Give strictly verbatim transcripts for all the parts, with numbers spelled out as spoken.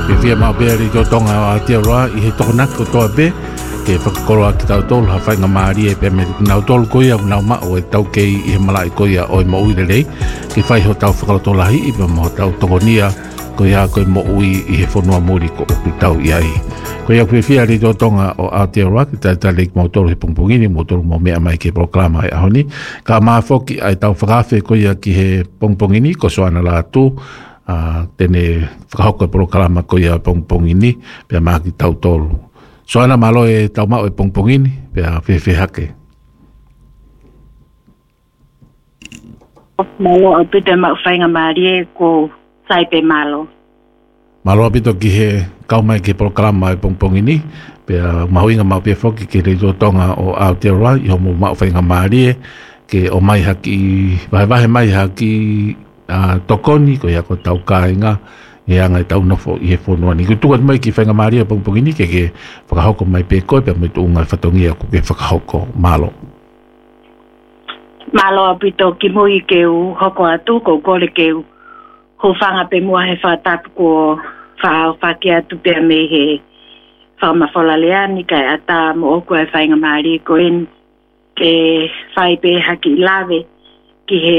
pe fia ma be ri to tonga te roa I he tona ko to be ke whakakoroa ki tau tolu ha whainga maari e pe me nau tolu koia nau ma o e tau kei I he malai koia o e mo ui rei ke whai ho tau whakalotola hi I pe mo tau tokonia koia koe mo ui I he whanua mori ko upi tau I ai koia koe whia ri tō tonga o Aotearoa ki tai tale ki mautoro he pongpongini mautoro mo mea mai ke proklama e ahoni ka maa whoki ai tau whakawhi koia ki he pongpongini ko soana la tu uh, tene whakahoko e proklama koia pongpongini pia maa ki tau tolu soana malo e tau mao e pongpongini pia whiwhi hake malo a pita mau whainga maari ko saipe malo malo a pito ki he kaumai ke proklama e pongpongini pia mahuinga mau pia whoki ke reito tonga o Aotearoa I homo mau whainga maari ke o mai haki vahe vahe mai haki uh, tokoni ko ia ko tau kāinga e anga tau nofo I he whanua ni kutukat mai ki whainga maari e pongpongini ke ke whakahoko mai pe koe pia mai tuunga whatongia ko ke whakahoko malo malo a pito ki mui ke u hoko atu ko kore ke u ho whanga pe mua he whatapu ko whao whaki atu pia me he whamawhala leani kai ata mo oku e whainga maari ko en ke whai pe haki lawe ki he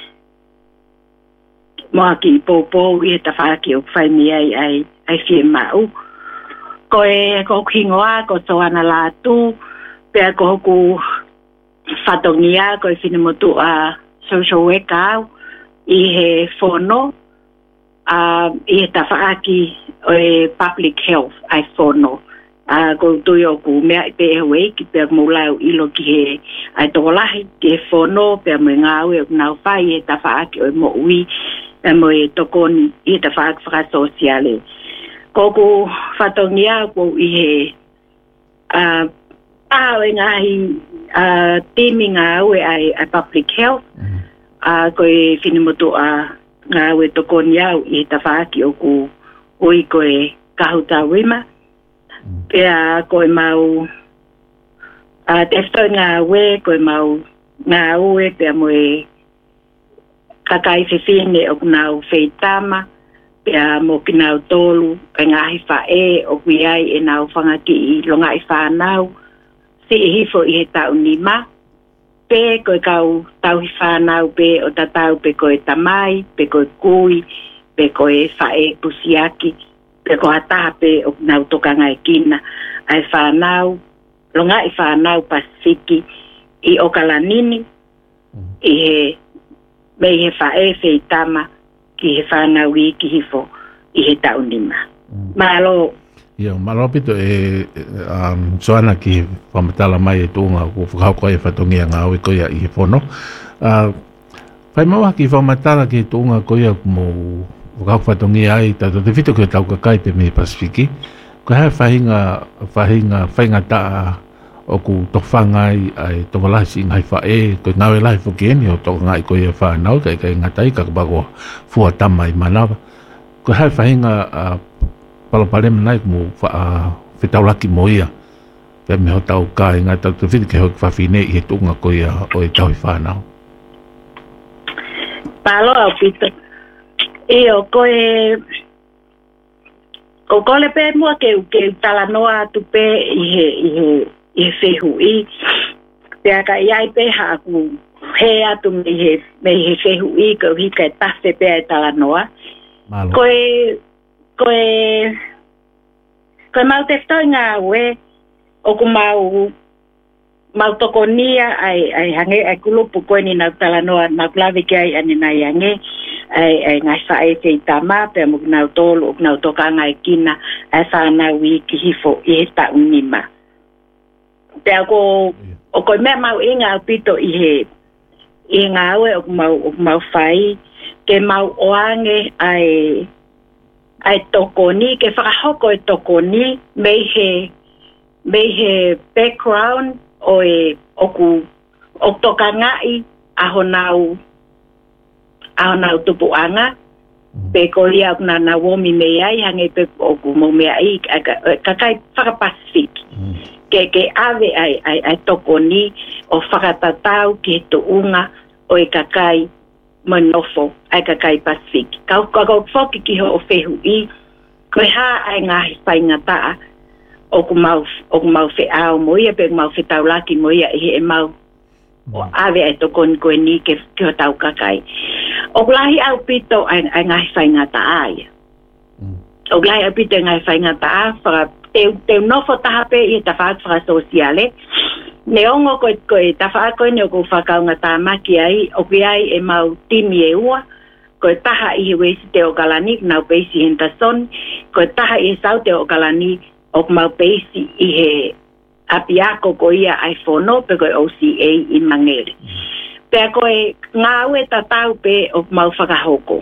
moa ki popo I he ta whaki o whai mi ai ai ai whie mau ko e ko kingoa ko soana la tu pia ko hoku whatongia ko e whinemotu a social worker I he whono Uh, I ta whaaki o e public health ai whono. Uh, ko tui o ku mea I pe ewe ki pia maulau ilo ki he ai tokolahi ki he whono pia mo ngāu e nau whai e ta whaaki o e mo ui pia mo e tokoni I ta whaaki whaka sosiale. Ko ku whatongia ko I he uh, pāo e ngahi uh, timi ngāu e ai, ai public health mm. uh, ko e whinemotu a uh, ngā we tokoni au I ta whaaki o ku oi koe kahuta wima. Pea koe mau a te whai ngā we koe mau ngā ue pea moe kakai whiwhine o kunau wheitama pea mo ki nau tolu e ngahi whae o kui ai e nau whangaki I longa I whanau si I hifo I he tau ni ma. Pe koe kau tau hi whanau pe o tatau pe koe tamai, pe koe kui, pe koe whae pusiaki, pe koe hataha pe o nau tokanga e kina. Ai whanau, longa I whanau Pasifiki I Okalanini, I he, me he whae wheitama ki he whanau I ki hifo I he taunima. Malo, Ia, malopito e um, soana ki whamatala mai e tūnga ko whakauko e whatongia ngā oi koia I he whono. Uh, whai maua ki whamatala ki tūnga koia mo whakauko whatongia ai tato te whito koe tau kakai pe me Pasifiki. Ko hea whahinga, whahinga, whainga taa o ku tofanga ai tawalahi si ngai whae ko ngawe lahi whukieni o toko ngai koia whanau kai kai ngatai ka kabago fua tama I manawa. Ko hea whahinga uh, palopare manai mo fa fitaulaki moia pe me ho tau kai nga tau te fiti ke ho fa fine I he tunga ko ia o e tau whanau palo au pito e o koe o kole pe mua ke ke talanoa tu pe I he I he I he fehu I pe aka iai pe ha ku he atu me he me he fehu I ko hi ka tafe pe talanoa koe koe koe mau te whai ngā ue o ku mau mau tokonia ai ai hange ai kulupu koe ni nau talanoa nau klawe ki ai ane nai hange ai ai ngai whae te tama pe mo nau tolu o nau toka ngai kina ai whanau I ki hifo I he taunima pe ako o koe mea mau I ngā pito I he I ngā ue o mau o mau whai ke mau oange ai ai tokoni ke whakahoko e tokoni mei he mei he background o e oku o toka ngai aho nau aho nau tupuanga pe ko lia na na womi mei ai hange pe oku mo mei ai kakai whakapasifik ke ke ave ai ai ai tokoni o whakatatau ke tuunga o e kakai manofo ai kakai Pasifik. Kau kau foki ki ho o fehu I Koe ha ai ngahi whaingataa o ku mau, o ku mau whi ao moia pe mau whi taulaki moia i he mau o awe ai to kon koe ni ke, ke o tau kakai. O ku lahi au pito ai, ai ngahi whaingataa ia. O ku lahi au pito ai ngahi whaingataa whaka te, te nofo taha pe i ta whaat whaka sosiale. Ne ongo koe koe ta whaat koe ne o ku whakaunga tā maki ai o ku ai e mau timi e ua. Koe taha i he wesi te o galani, nau peisi Henderson. Koe taha i he sau te o galani, o mau peisi i he apiako ko ia ai whono, pe koe O C A i Mangere. Pea koe ngā ue ta tau pe o mau whakahoko.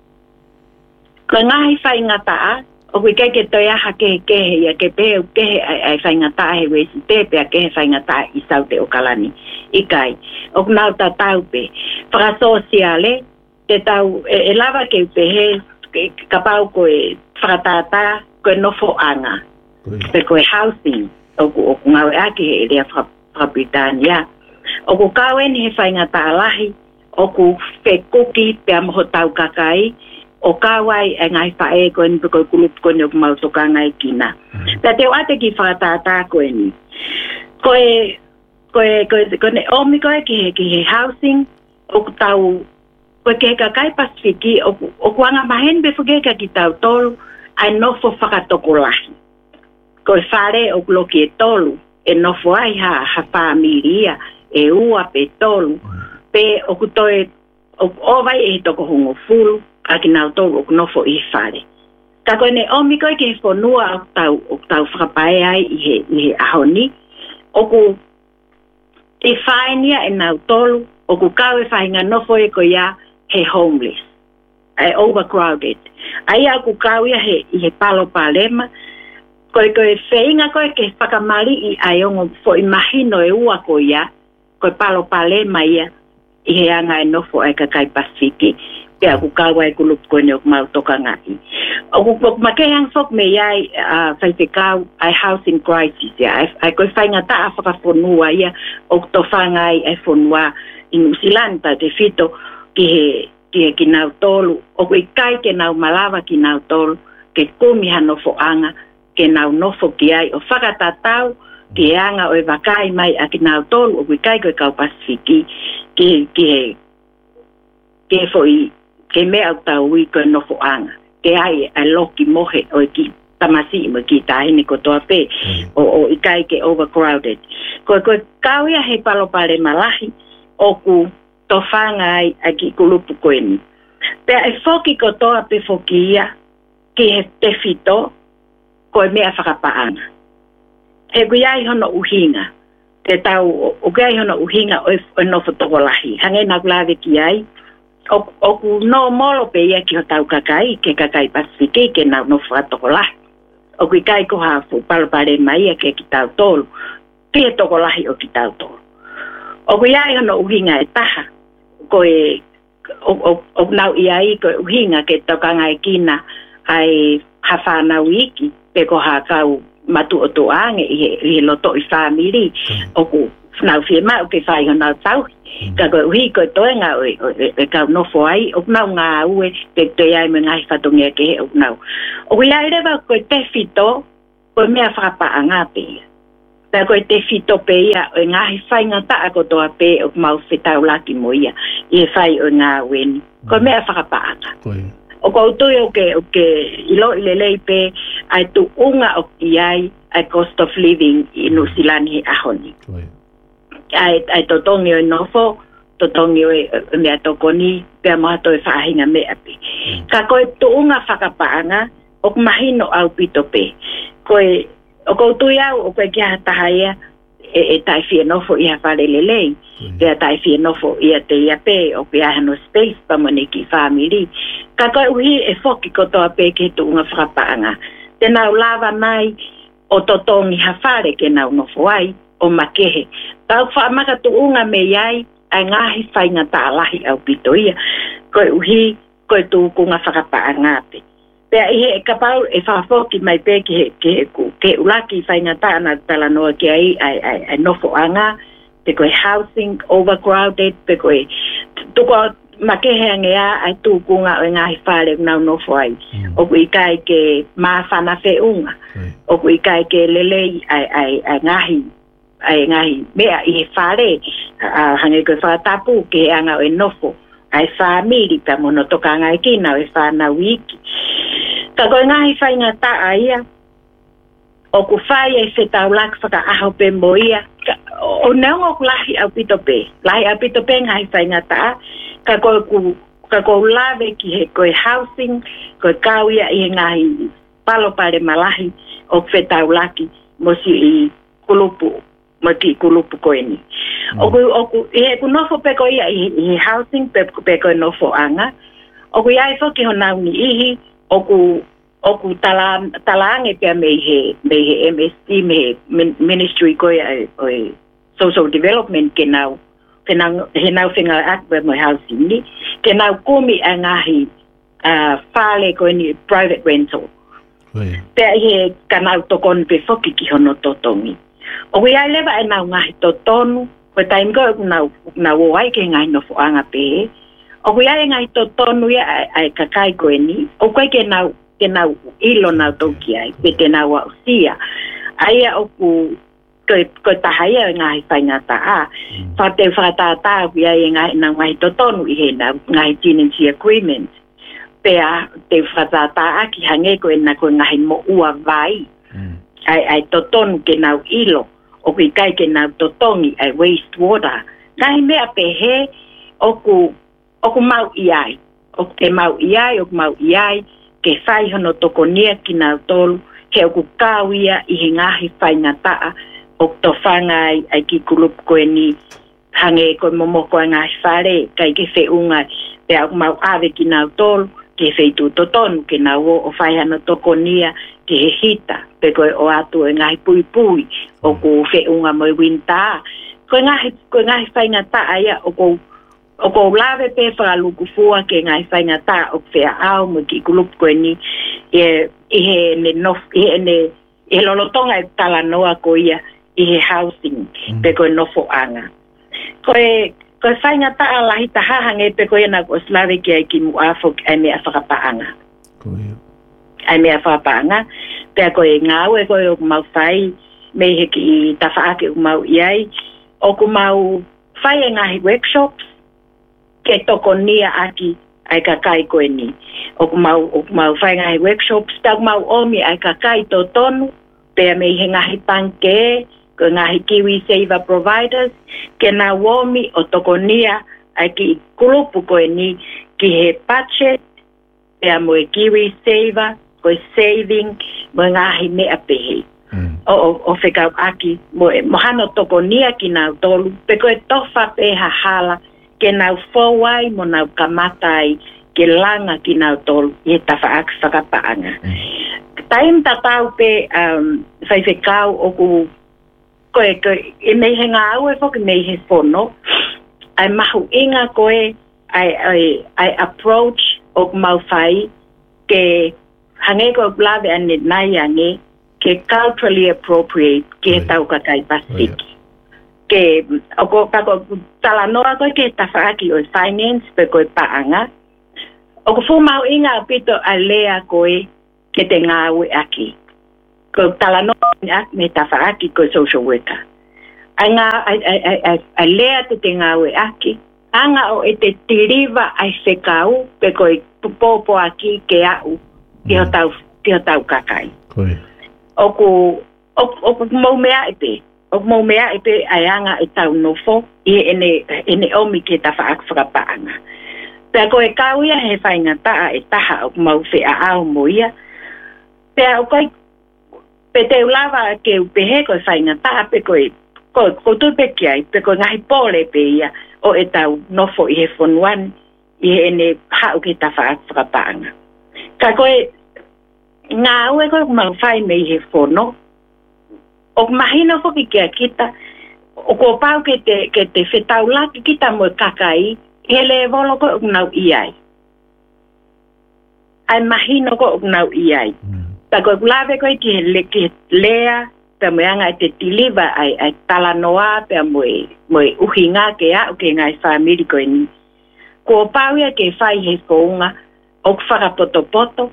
Koe ngahi whaingataa, o koe kei ke toi aha kehe kehe, ia ke pe o kehe ai, ai whaingataa he wesi te, pea kehe whaingataa i sau te o galani. I kai, o nau ta tau pe. Whakasosiale, te tau, e, e lava ke upehe, ka pau koe whakatata, koe nofo anga. Pe koe housing, o ku ngawe ake he rea whakapitania. O ku kawen he whaingata alahi, o ku whekuki pea moho tau kakai, o kawai e ngai whae koe ni pe koe kulup koe ni o ku mautoka ngai kina. Pea te wate ki whakatata koe ni. Koe, koe, koe, koe ne omi koe ki he, ki he housing, o ku tau koe ke kakai Pasifiki, o kuanga mahen be whakeka ki tau tolu, ai nofo whakatoko lahi. Koe whare o kuloki e tolu, e nofo ai ha, ha whaamiria, e ua pe tolu, pe o kutoe, o ovai e toko hongo fulu, a ki nau tolu o kunofo i whare. Ka koe ne omi koe ke he whanua o tau, o tau whakapae ai i he, i he ahoni, o ku te whaenia e nau tolu, o ku kawe whainga nofo e ko ia, he homeless, ai overcrowded. Ai a ku kauia he, he palo palema, koe koe whainga koe ke whakamari i ai ongo fo i mahino e ua ko ia, koe palo palema ia, i he anga e nofo ai kakai Pasifiki, pia ku kaua e kulup koe ne o mau toka ngai. O ku makehang fok me iai uh, whaipekau ai housing crisis ia, ai, ai koe whainga taa whakafonua ia, o to whangai ai fonua i Nusilanta te fito, ki he, ki he ki nau tolu, o koe kai ke nau malawa ki nau tolu, ke kumi ha nofo anga, ke nau nofo ki ai, o whakatatau, ki he anga o e wakai mai a ki nau tolu, o koe kai koe kau Pasifiki, ki, ki he, ke fo i, ke mea au tau i koe nofo anga, ke ai a loki mohe o e ki tamasi mo ki tahini ko toa pe, o, o i kai ke overcrowded. Koe koe kauia he palopale malahi, o ku to whangai a ki kulupu koe ni. Pea e foki ko toa pe foki ia, ki he te fito, koe mea whakapaanga. He kui ai hono uhinga, te tau, o kui ai hono uhinga o e nofo toko lahi. Hange na kulave ki ai, o, o ku no molo pe ia ki ho tau kakai, ke kakai Pasifiki, ke na nofo a toko lahi. O kui kai ko hafu, palopare mai ia ke ki tau tolu, ki he toko lahi o ki tau tolu. O kui ai hono uhinga e taha, koe, o, o, o nau iai koe uhinga ke tokanga e kina ai hawhanau iki, pe ko ha kau matu o to ange i he, i he loto i whamiri, o ku nau whie mau ke whai ho nau tau, ka koe uhi koe toenga o e kau nofo ai, o nau ngā ue, pe toi ai me ngai whatongia ke he o nau. O kui ai rewa koe te fito, koe mea whakapa a ngā pēia. Pea koe te fito pe ia, o ngahi whainga taa ko toa pe o mau whetau laki mo ia, i he whai o ngā weni. Koe mea whakapaanga. O koutu o ke, o ke ilo i lelei pe, ai tu unga o ki ai, ai cost of living i Nusilani he ahoni. Ai, ai totongi o nofo, totongi o e mea tokoni, pea moha toi whahinga mea pe. Ka koe tu unga whakapaanga, o mahino au pito pe. Koe, o koutu iau, o koe kia taha ia, e, e tai fia nofo i hawhare lelei, pea tai fia nofo ia te ia pe, o pia hano space pa mone ki whamiri. Ka koe uhi e whoki kotoa pe ke tu unga whakapaanga. Te nau lava mai o totongi hawhare ke nau nofo ai, o makehe. Tau whaamaka tu unga me iai, ai ngahi whainga tālahi au pito ia. Koe uhi, koe tu kunga whakapaanga pe. Pea i he e kapau e whaafoki mai pe ke he, ke he ku, ke ulaki whainga tāna tala noa ki ai, ai, ai, ai nofo anga, pe koe housing, overcrowded, pe koe, tuko makehangea ai tukunga o ngai fale na no foi o kuikai ke mafana feunga o kuikai ke lele ai ai ai ngahi ai ngahi mea I fale a hange ko fa tapu ke anga o nofo ai family ta mono toka ngai kina e fa na wiki ka ko ngai fa inga ta aia o ku fai e se tau lak whaka aho pe moia o neongo ku lahi au pito pe lahi au pito pe ngai fa inga ta ka ko ku ka ko lave ki he ko housing ko kauia I ngai palo pare malahi o fetau laki mosi I kulupu mati kulupu ko ni o ku o ku e ku no fo pe ko ia I housing pe pe ko no fo anga o ku ia fo ki hona ni ihi o ku o ku tala talange pe me he me he M S T me ministry ko ia o social development ke now ke now he now finga akbe mo housing ni ke now kumi angahi uh fale ko ni private rental pe he kana to kon pe foki ki hono totongi o ia leva na ngahi totonu ko time go na na wo ai ke ngai no fo anga pe o ia ngai totonu ia ai kakai ko ni o ko ke na ke na ilo na toki ai pe te na wa sia ai o ku ko ko tahaya ngai fainga ta a fa te fata ta ia ngai na ngai totonu I he na ngai tenancy agreement pe a te fata ta aki hange ko na ko ngai mo ua vai ai ai totonu ke na ilo o ku kai ke na totongi ai waste water ngai me a pe he o ku o ku mau iai o te mau iai o mau iai ke fai hono tokonia ki na tolu ke o ku kawia I he ngahi fainga taa o to fanga ai ki kulup ko ni hange ko momo ko ngahi fare kai ke fe unga pe o mau ave ki na tolu ke fe tu toton ke na wo o fai hono tokonia ke he hita pe ko o atu ngahi pui pui o ku fe unga mo winta ko ngahi ko ngahi fainga taa ia o ko o ko lave pe fra luku fua ke ngai fainga ta o fe au mo ki kulup ko ni e e ne no e ne e lolotonga e tala noa ko ia I he housing pe ko no fo anga ko e ko fainga ta ala hita hahange pe ko na ko slave ke ki mu afo ai me afaka pa anga ko ia ai me afaka pa anga pe ko e ngawe ko o mau fai me he ki ta fa ke mau iai o ko mau fai ngai workshops ke tokonia aki ai kakai ko ni o mau o mau fai ngai workshops ta mau omi ai kakai to tonu pe me he ngai panke ko ngai kiwi saver providers ke na omi o tokonia ai ki kulupu ko ni ki he budget pe mo kiwi saver ko saving mo ngai me ape o o feka aki mo mohano tokonia ki na tolu pe ko tofa pe hala ke na fowai mo na kamatai ke langa ki na tol e tafa ak whakapaanga. Taim tatau pe um, whai whekau o ku koe koe e mei he ngā au e whoki mei he whono ai mahu inga koe ai, ai, ai approach o mau whai ke hange ko lawe ane nai ange ke culturally appropriate ke he tau kakai pasiki. Ke o kako tala noa koe ke tawhaaki o finance pe koe paanga o ko fu mau inga pito a lea koe ke te ngāwe aki ko tala noa me tawhaaki koe social worker a ngā a lea te te ngāwe aki anga o e te tiriva ai whekau pe koe pupopo aki ke au ki ho tau, ki ho tau kakai koe o ko o ko mau mea e pe o mo mea e pe aianga e tau nofo i ene ene omi ke ta whaak whakapaanga. Pea koe kauia he whainga taa e taha o mau whea ao moia. Pea o koe pe te ulawa ke upehe koe whainga taa pe koe koe koe pe kiai pe koe ngahi pole pe ia o e tau nofo i he whonuan i ene hau ke ta whaak whakapaanga. Ka koe ngā ue koe mau whai me i he whono o mahino foki ke kita o ko pau ke te ke te fetau la ki kita mo kakai ele volo ko nau iai ai mahino ko nau iai ta ko lave ko ki le ki lea pe mo anga te deliver ai ai tala noa pe mo mo uhinga ke a o ke ngai family ko ni ko pau ia ke fai he fonga o whaka poto poto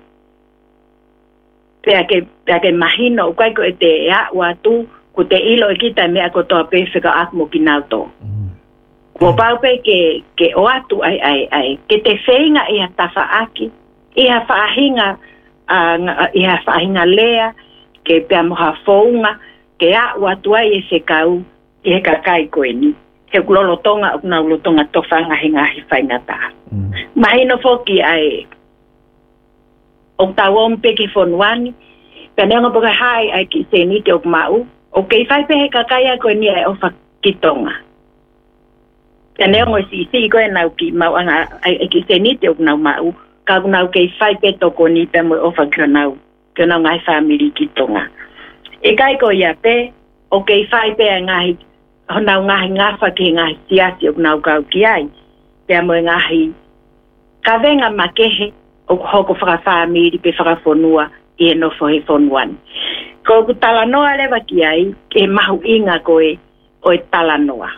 pea ke pea ke mahino o kai ko e te a watu ko te ilo e kita mea ko toa pe whika akmo ki nauto ko pau pe ke ke o atu ai ai ai ke te whenga i ha tafa aki i ha whaahinga uh, i ha whaahinga lea ke pea moha fonga ke a watu ai e se kau i he kakai koe ni he kulolo tonga o kuna ulo tonga tofanga he ngahi whaingata. Mm. Mahino foki ai o tawon peki fonuani pe neonga boka hai ai ki se nite o mau o kei whai pe he kakaya koe ni ai ofa ki tonga. Pe neonga si si koe nau ki mau anga ai ki se nite o nau mau ka nau kei whai pe toko ni pe mo ofa kio nau kio nau ngai family ki tonga. E kai ko ia pe o kei whai pe ngahi ho nau ngahi ngafa ki ngahi siasi o nau kau ki ai pea mo ngahi ka venga makehe o hoko whakawhamiri pe whakafonua i e nofo he fonuani ko ku talanoa lewa ki ai ke mahu inga koe o e talanoa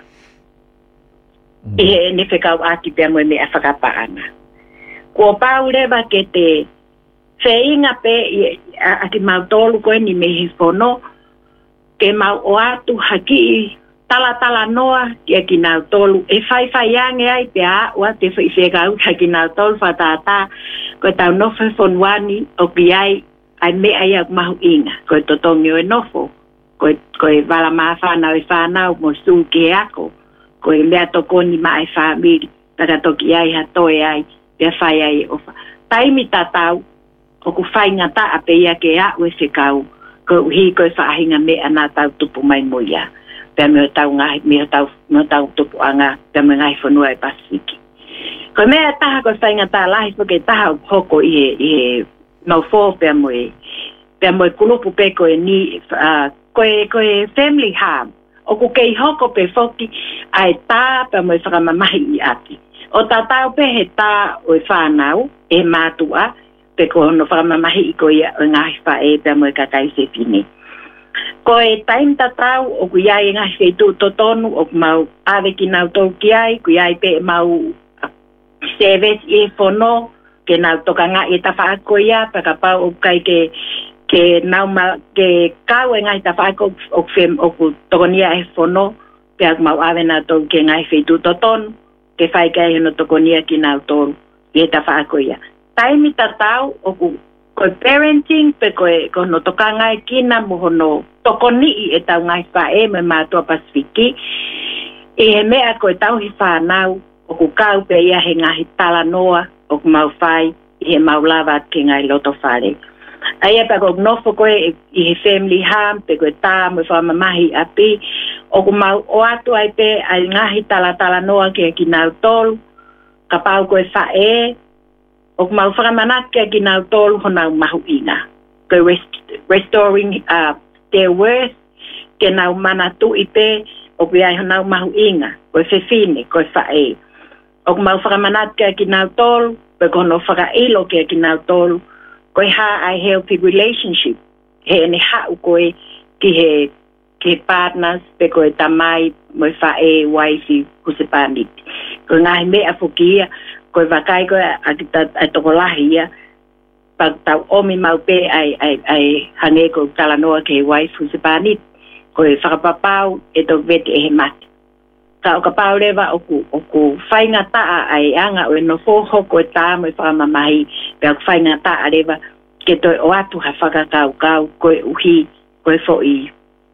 mm. i he ne whekau ati pea mo me a whakapaana ko pau lewa ke te wheinga pe a ki mau tolu koe ni me he fono ke mau o atu haki tala tala noa ki ki nau tolu e fai fai ange ai te a wa te fai fega u ki nau tolu fa ta ta ko tau no fa fonwani o ki ai ai me ai ak mahu inga ko to tongi o nofo ko ko vala ma fa na e fa na mo su ke ako ko e le to koni mai fa mi para to ki ai ha to ai pe fai ai o fa tai mi tatau o ku fai ngata a pe ia ke a we se kau ko hi ko fa hinga me ana tau tupu mai moia pe me tau ngai me tau me tau tupu anga pe me ngai fonua e pasifiki ko me ta ko sai ngata lai porque ta hoko i i no fo pe mo pe mo kulupu pe ko ni ko ko family hub o ku ke hoko pe foki ai ta pe mo fa mamahi i ati o ta ta pe he ta o fa nau e matua pe ko no fa mamahi ko ia ngai fa e pe mo ka kai se fini ko e time tatau o ku ia ngai se tu totonu o mau ave ki nau to ki ai ku ia pe mau service e fono ke nau toka nga e ta fa ko ia pa ka pa o kai ke ke nau ma ke ka we ngai ta fa ko o fem o ku tokonia e fono pe mau ave na to ke ngai se tu toton ke fai kai no tokonia ki nau to e ta fa ko ia time tatau o ku ko parenting pe ko ko no toka ngai kina mo no tokoni e tau ngai fa e me ma to pasifiki e me a ko tau hi fa nau o ku kau pe ia he ngahi tala noa o ku mau fai i he mau lava ki ngai loto fare ai e pa ko no fo ko i he family ham pe ko ta mo fa mamahi api o ku mau o atu ai pe ai ngahi tala tala noa ke ki nau tol ka pau ko fa e o mau whakamanat kia ki nau tolu ho nau mahu ina. Ko rest, restoring uh, their worth ke nau manatu i pe o ki ai ho nau mahu inga. Ko whewhine, ko whae. O mau whakamanat kia ki nau tolu, pe ko no whakailo kia ki nau tolu. Ko ha ai healthy relationship. He ene hau koe ki he, ki he partners, pe ko e tamai mo whae waifi kusepanit. Ko ngahi mea fukia, ko vakai ko a kita a tokolahi ia pa tau omi mau pe ai ai ai hange ko talanoa ke wife se panit ko e whakapapau e to vete e he mati ka o ka pau lewa o ku o ku whainga taa ai anga o e no foho ko e taa mo e whakamamahi pe o ku whainga taa lewa ke to o atu ha whakakau kau ko e uhi ko e fo i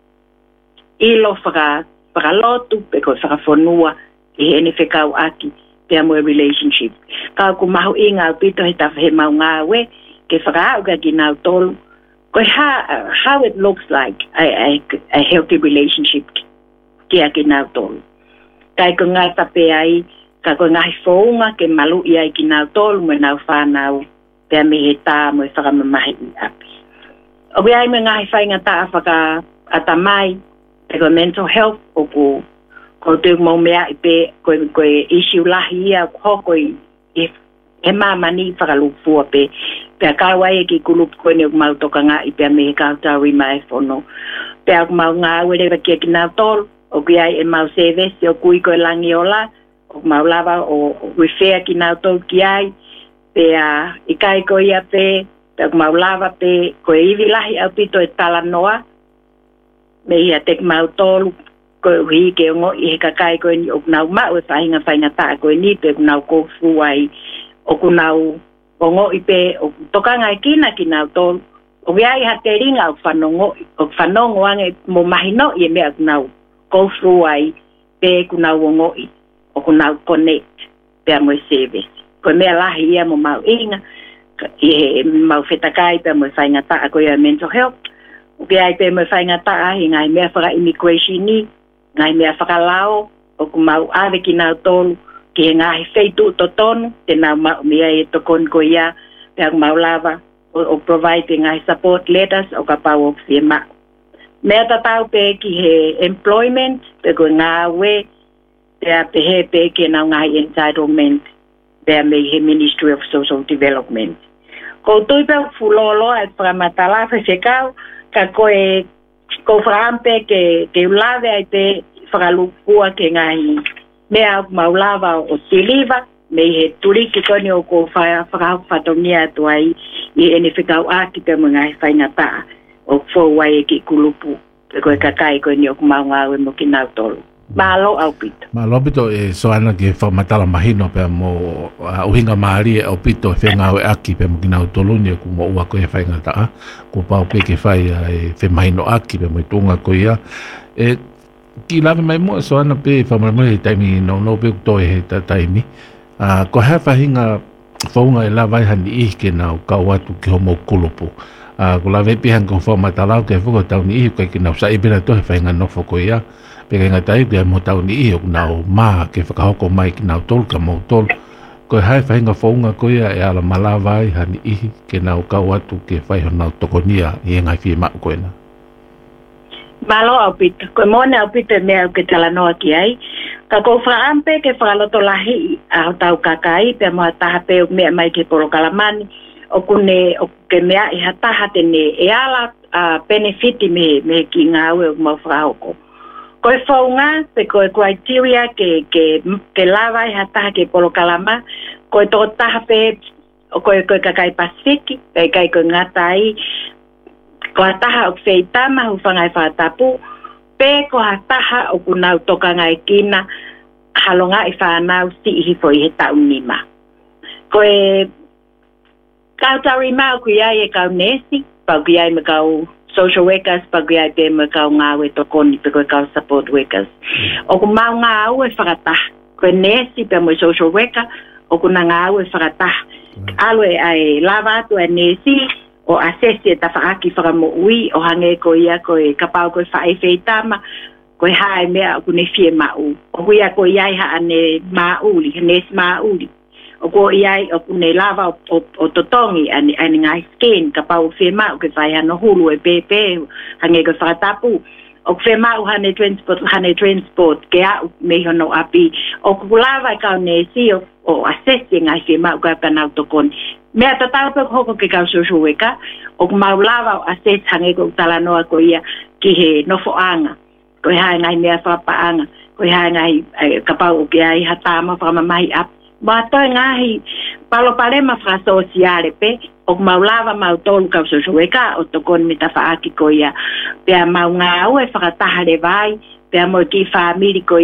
ilo whaka whakalotu pe ko e whakafonua i hene whekau aki pe mo relationship ka ku mahu inga pito he ta he mau nga we ke fra ga ginau tol ko ha how it looks like a a, a healthy relationship ke a ginau tol kai ko nga ta pe ai ka ko nga fo nga ke malu ia ginau tol mo na fa na pe me heta mo fra mamahi api o bi ai me nga fa nga ta fa ka atamai pe ko mental health o ku ko te mo mea i pe ko ko issue lahi ia ko ko i e mama ni whakalupu pe pe ka wai ki kulup ko ni mau toka nga i pe me ka ta ri mai fono pe mau nga wele ba ki na tol o ki ai e mau service o kui ko langi ola o maulava o wifea ki nau tau ki ai, pe a ikai ko ia pe, pe maulava pe ko e iwi lahi au pito e tala noa, me ia tek mau tolu, ko hui ke ongo i he kakai ko ni o nau mau e whahinga whainga taa ko ni pe nau ko fuai, o nau ongo i pe o tokanga i kina ki nau tolu, o viai ha te ringa o whanongo, o whanongo ange mo mahino i e mea nau ko fuai, pe ku nau ongo i, o ku nau connect, pe a moe service. Ko mea lahi ia mo mau inga, i he mau whetakai pe mo whainga taa ko ia mental health, o viai pe mo whainga taa hi ngai mea whaka immigration ni, ngai mea whakalao, o ku mau ave ki nau tolu, ki he ngahi feitu to tonu, te nau mau mea e tokon ko ia, pe a mau lava, o, o provide ngai support letters, o ka pau o whie mau. Mea tatau pe ki he employment, pe ko ngā we, pe a pe he pe ke nau ngai entitlement, pe a me he Ministry of Social Development. Ko tui pe fulolo e whakamatala whewhekau, ka koe ko whakampe ke, ke ulawe ai pe whakalupua ke ngahi mea maulava o tiliva, me he turiki koni o ko whakawhatongia atu ai i ene whikau aki pe mga he whaingataa o fōwai e ki kulupu, pe koe kakai koni o kumaunga au e mo ki nau tolu. Malo au pito. Malo pito e soana ke whamatala mahino pe mo uh, uhinga maari e au pito e whenga au e aki pe mo ki nau toluni e ku mo ua koe e whaingataa, ku pau pe ke whai e whe mahino aki pe mo i tunga koe ia. E ki lawe mai mua soana pe whamarama e taimi no no pe kutoe he ta taimi. Uh, ko hea whahinga whaunga e lawai hani ihi ke nau kau atu ki homo kulupu. Uh, ko lawe pe hanga whamatalau ke whuko tauni ihi koe ki nau sa ibira tohe whainga nofo koe ia. Pega nga tai ke mo tauni ihi o nau maa ke whakahoko mai ki nau tolu ka mau tolu. Koe hai whahinga whaunga koe ia e ala malawai hani ihi ke nau kau atu ke whaiho nau tokonia i e ngai whie maa koe na. Malo au pita. Koe mone au pita mea au ke tala noa ki ai. Ka kou whaampe ke whakaloto lahi a tau kakai pe moa taha pe o mea mai ke poro kalamani. O kune o ke mea i hataha tene e ala uh, benefiti me, me ki ngā ue o mau whakahoko. Koe whaunga pe koe criteria ke, ke, ke lawa i hataha ke poro kalama. Koe toko taha pe o koe koe kakai Pasifiki pe kai koe ngatai. Ko hataha o wheitama hu whangai whatapu, pe ko hataha o kunau toka ngai kina, halonga i whanau si ihi fo i he taunima. Ko e kautari mau ku iai e kau nesi, pau ku iai me kau social workers, pau ku iai pe me kau ngāwe tokoni, pe koe kau support workers. O ku mau ngāu e whakataha, ko e nesi pe mo social worker, o ku na ngāu e whakataha. Alo e ai lava atu e nesi, o asesi e tawhaaki whakamo ui, o hange ko ia ko e kapau ko e whae wheitama, ko e hae mea o kune fie mau. O kuia ko iai haa ne mauli, nes mauli. O ko iai o kune lava o, o, o totongi, ane, ane ngai skin, kapau fie mau, ke whae hano hulu e pepe, hange ko whakatapu. O whe mau hane transport, hane transport, ke au me hono api. O kulava e kau ne si o, o asesi ngai fie mau, ko e panau tokoni. Mea tatau pe hoko ke kau social worker, o mau lava o ases hange ko tala noa ko ia ki he nofoanga. Ko e hae ngai mea whapaanga, ko e hae ngai kapau o ke ai hatama whamamahi ap. Ma toi ngahi palo parema wha sosiale pe, o mau lava mau tolu kau social worker, o tokon me ta whaaki ko ia. Pea mau ngā ue whakataha le vai, pea mo ki whamiri ko